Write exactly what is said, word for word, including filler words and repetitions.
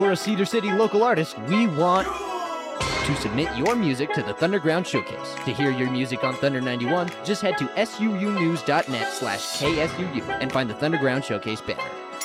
For a Cedar City local artist, we want to submit your music to the Thunderground Showcase. To hear your music on Thunder ninety-one, just head to suunews.net slash KSUU and find the Thunderground Showcase banner.